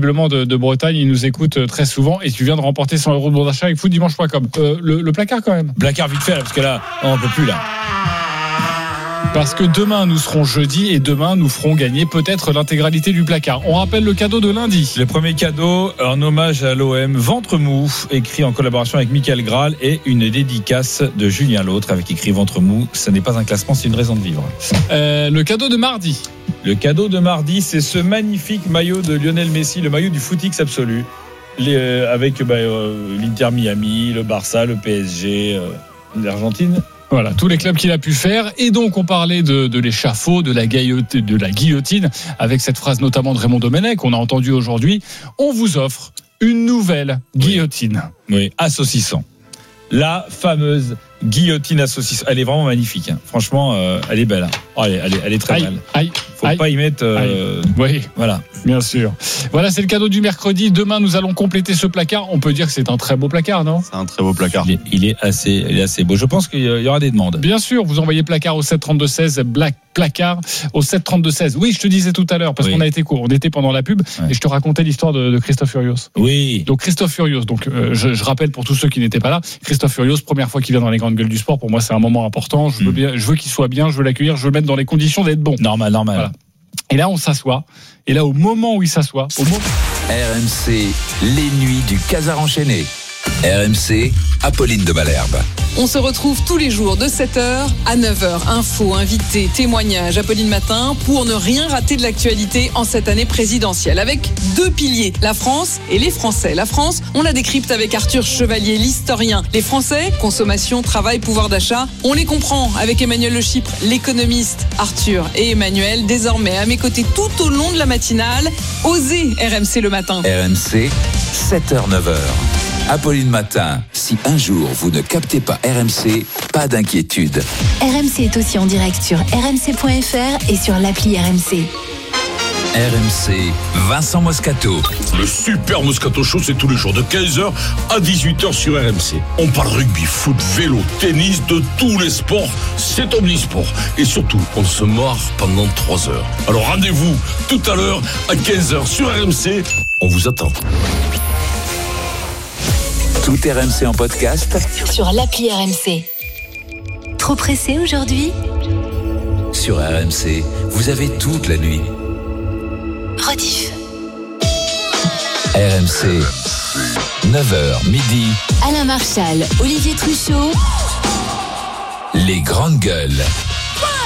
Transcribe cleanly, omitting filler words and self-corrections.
visiblement de Bretagne. Il nous écoute très souvent et tu viens de remporter 100 € de bon d'achat avec footdimanche.com. Le placard quand même. Placard vite fait, là, parce que là, on peut plus là. Parce que demain nous serons jeudi et demain nous ferons gagner peut-être l'intégralité du placard. On rappelle le cadeau de lundi. Le premier cadeau en hommage à l'OM, Ventre mou, écrit en collaboration avec Michael Graal, et une dédicace de Julien Lautre avec écrit Ventre mou. Ce n'est pas un classement, c'est une raison de vivre. Le cadeau de mardi. Le cadeau de mardi, c'est ce magnifique maillot de Lionel Messi, le maillot du footix absolu, avec l'Inter Miami, le Barça, le PSG, l'Argentine. Voilà, tous les clubs qu'il a pu faire. Et donc, on parlait de l'échafaud, de la guillotine, avec cette phrase notamment de Raymond Domenech qu'on a entendue aujourd'hui. On vous offre une nouvelle guillotine. Oui, à saucisson. La fameuse guillotine à saucisson. Elle est vraiment magnifique. Hein. Franchement, elle est belle. Hein. Oh, elle est très belle. Faut pas y mettre. Oui, voilà. Bien sûr. Voilà, c'est le cadeau du mercredi. Demain, nous allons compléter ce placard. On peut dire que c'est un très beau placard, non ? C'est un très beau placard. Il est assez beau. Je pense qu'il y aura des demandes. Bien sûr, vous envoyez placard au 732-16, placard au 732-16. Oui, je te disais tout à l'heure, parce qu'on a été court. On était pendant la pub et je te racontais l'histoire de Christophe Furios. Oui. Donc Christophe Furios, je rappelle pour tous ceux qui n'étaient pas là, Christophe Furios, première fois qu'il vient dans les grandes gueules du sport, pour moi c'est un moment important. Je veux qu'il soit bien, je veux l'accueillir, je veux le mettre dans les conditions d'être bon. Normal. Voilà. Et là, on s'assoit. Et là, au moment où il s'assoit, RMC, les nuits du Casar enchaîné. RMC, Apolline de Malherbe. On se retrouve tous les jours de 7h à 9h. Infos, invités, témoignages, Apolline Matin, pour ne rien rater de l'actualité en cette année présidentielle. Avec deux piliers, la France et les Français. La France, on la décrypte avec Arthur Chevalier, l'historien. Les Français, consommation, travail, pouvoir d'achat, on les comprend avec Emmanuel Le Chypre, l'économiste. Arthur et Emmanuel, désormais à mes côtés tout au long de la matinale. Osez RMC le matin. RMC, 7h-9h. Apolline Matin, si un jour vous ne captez pas RMC, pas d'inquiétude. RMC est aussi en direct sur rmc.fr et sur l'appli RMC. RMC, Vincent Moscato. Le Super Moscato Show, c'est tous les jours de 15h à 18h sur RMC. On parle rugby, foot, vélo, tennis, de tous les sports. C'est omnisport. Et surtout, on se marre pendant 3 heures. Alors rendez-vous tout à l'heure à 15h sur RMC. On vous attend. Tout RMC en podcast sur l'appli RMC. Trop pressé aujourd'hui ? Sur RMC, vous avez toute la nuit. Rediff. RMC, 9h midi. Alain Marchal, Olivier Truchot. Les grandes gueules.